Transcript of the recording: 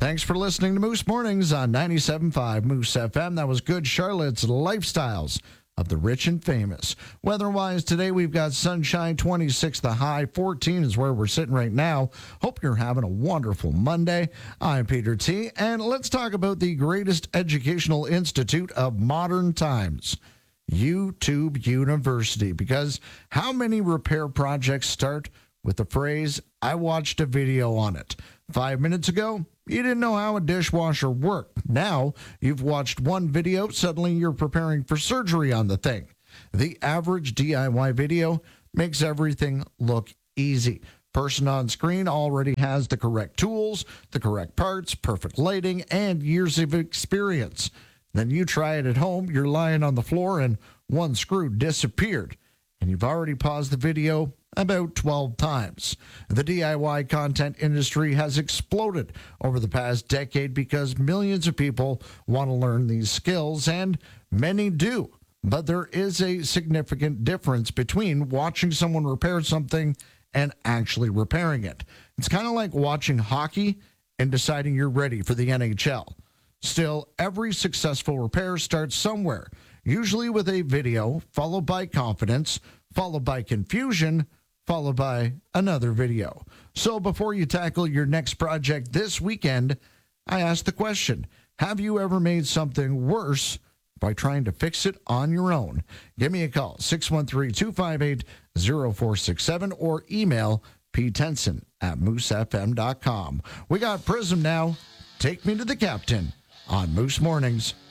Thanks for listening to Moose Mornings on 97.5 Moose FM. That was Good Charlotte's Lifestyles of the Rich and Famous. Weather-wise, today we've got sunshine, 26 the high, 14 is where we're sitting right now. Hope you're having a wonderful Monday. I'm Peter T., and let's talk about the greatest educational institute of modern times, YouTube University, because how many repair projects start with the phrase, I watched a video on it. 5 minutes ago, you didn't know how a dishwasher worked. Now, you've watched one video, suddenly you're preparing for surgery on the thing. The average DIY video makes everything look easy. Person on screen already has the correct tools, the correct parts, perfect lighting, and years of experience. Then you try it at home, you're lying on the floor, and one screw disappeared. And you've already paused the video about 12 times. The DIY content industry has exploded over the past decade because millions of people want to learn these skills, and many do. But there is a significant difference between watching someone repair something and actually repairing it. It's kind of like watching hockey and deciding you're ready for the NHL. Still, every successful repair starts somewhere, usually with a video, followed by confidence, followed by confusion, followed by another video. So before you tackle your next project this weekend, I ask the question, have you ever made something worse by trying to fix it on your own? Give me a call, 613-258-0467, or email ptenson@moosefm.com. We got Prism now. Take Me to the Captain on Moose Mornings.